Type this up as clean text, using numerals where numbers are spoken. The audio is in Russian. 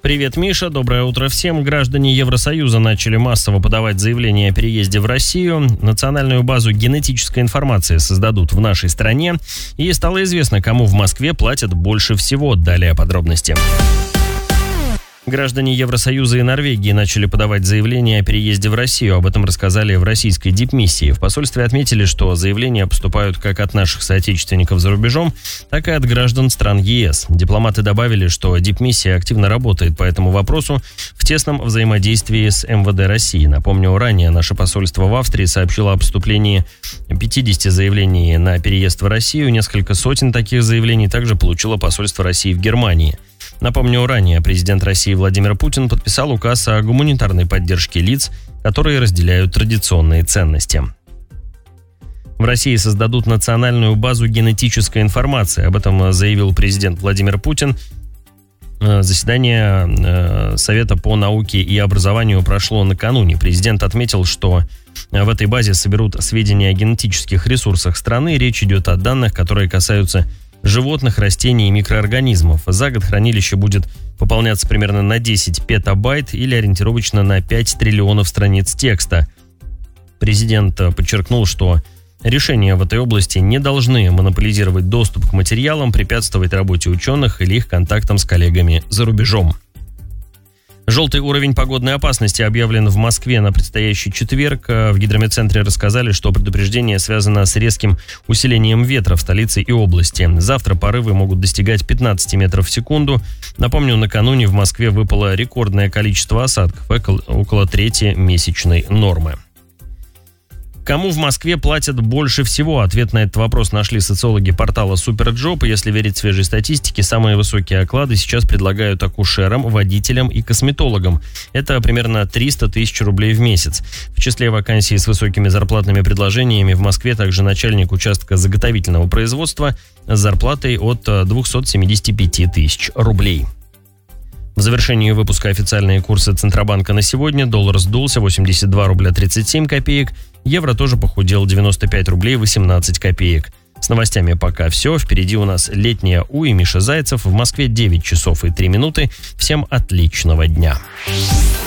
Привет, Миша. Доброе утро всем. Граждане Евросоюза начали массово подавать заявления о переезде в Россию. Национальную базу генетической информации создадут в нашей стране. И стало известно, кому в Москве платят больше всего. Далее подробности. Граждане Евросоюза и Норвегии начали подавать заявления о переезде в Россию. Об этом рассказали в российской дипмиссии. В посольстве отметили, что заявления поступают как от наших соотечественников за рубежом, так и от граждан стран ЕС. Дипломаты добавили, что дипмиссия активно работает по этому вопросу в тесном взаимодействии с МВД России. Напомню, ранее наше посольство в Австрии сообщило о поступлении 50 заявлений на переезд в Россию. Несколько сотен таких заявлений также получило посольство России в Германии. Напомню, ранее президент России Владимир Путин подписал указ о гуманитарной поддержке лиц, которые разделяют традиционные ценности. В России создадут национальную базу генетической информации. Об этом заявил президент Владимир Путин. Заседание Совета по науке и образованию прошло накануне. Президент отметил, что в этой базе соберут сведения о генетических ресурсах страны. Речь идет о данных, которые касаются животных, растений и микроорганизмов. За год хранилище будет пополняться примерно на 10 петабайт или ориентировочно на 5 триллионов страниц текста. Президент подчеркнул, что решения в этой области не должны монополизировать доступ к материалам, препятствовать работе ученых или их контактам с коллегами за рубежом. Желтый уровень погодной опасности объявлен в Москве на предстоящий четверг. В гидрометцентре рассказали, что предупреждение связано с резким усилением ветра в столице и области. Завтра порывы могут достигать 15 метров в секунду. Напомню, накануне в Москве выпало рекордное количество осадков, около трети месячной нормы. Кому в Москве платят больше всего? Ответ на этот вопрос нашли социологи портала Суперджоп. Если верить свежей статистике, самые высокие оклады сейчас предлагают акушерам, водителям и косметологам. Это примерно 300 тысяч рублей в месяц. В числе вакансий с высокими зарплатными предложениями в Москве также начальник участка заготовительного производства с зарплатой от 275 тысяч рублей. В завершении выпуска официальные курсы Центробанка на сегодня. Доллар сдулся 82 рубля 37 копеек. Евро тоже похудел 95 рублей 18 копеек. С новостями пока все. Впереди у нас летняя У и Миша Зайцев. В Москве 9 часов и 3 минуты. Всем отличного дня.